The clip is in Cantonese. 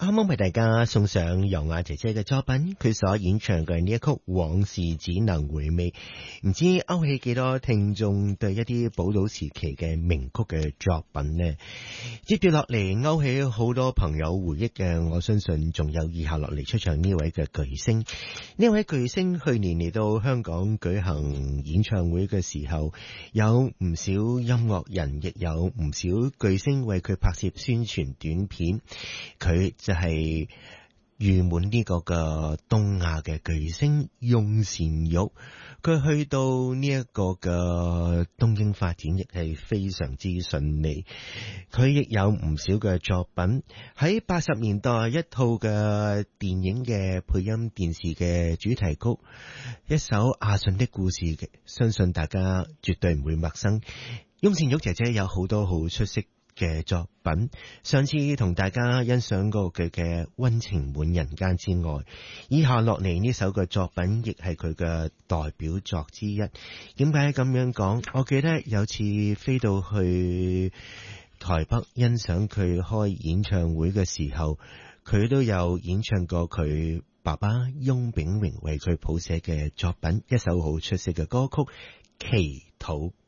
啱啱為大家送上尤雅姐姐嘅作品，佢所演唱嘅呢一曲《往事只能回味》，唔知勾起幾多聽眾對一啲寶島時期嘅名曲嘅作品呢？接住落嚟勾起好多朋友回憶嘅，我相信仲有以下落嚟出場呢位嘅巨星。呢位巨星去年嚟到香港舉行演唱會嘅時候，有唔少音樂人，亦有唔少巨星為佢拍攝宣傳短片。佢就係譽滿呢個嘅東亞嘅巨星翁倩玉，佢去到呢一個嘅東京發展亦係非常之順利。佢亦有唔少嘅作品，喺80年代一套嘅電影嘅配音電視嘅主題曲，一首阿信的故事，相信大家絕對唔會陌生。翁倩玉姐姐有好多好出色嘅作品，上次同大家欣賞過佢嘅溫情滿人間之外，以下落嚟呢首嘅作品亦係佢嘅代表作之一。點解咁樣講？我記得有次飛到去台北欣賞佢開演唱會嘅時候，佢都有演唱過佢爸爸翁炳榮為佢譜寫嘅作品，一首好出色嘅歌曲《祈禱》。